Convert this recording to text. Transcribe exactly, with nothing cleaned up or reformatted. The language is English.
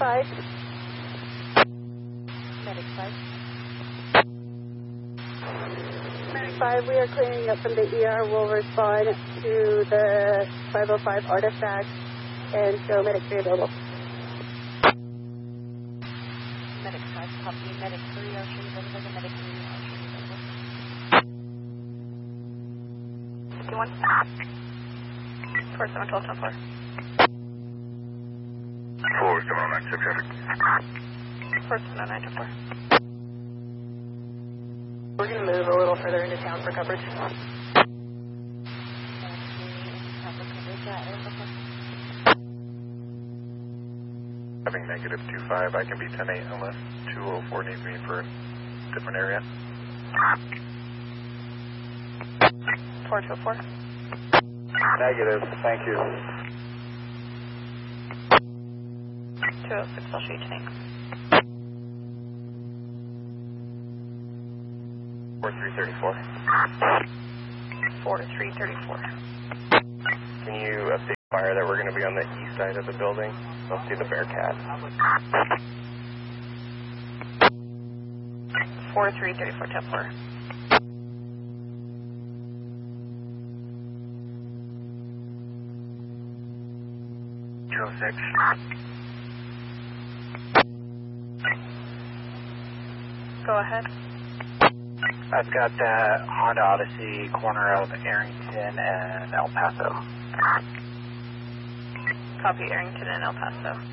five. Medic five. Medic five, we are clearing up from the E R. We'll respond to the five oh five artifact and show medic three available. Medic five, copy. Medic three, I'll show you better than medic three, I'll show you better. fifty-one. four seven twelve ten four. four seven oh nine, check traffic. four seven oh nine ten four. We're going to move a little further into town for coverage. Having negative two five, I can be ten eight unless two oh four needs me for a different area. four two four. Negative, thank you. two oh six, I'll show you tank. four three three four. four three three four. Can you update fire that we're going to be on the east side of the building? I'll see the Bearcat. four three three four ten four. two oh six. Go ahead. I've got that Honda Odyssey corner of Arrington and El Paso. Copy Arrington and El Paso.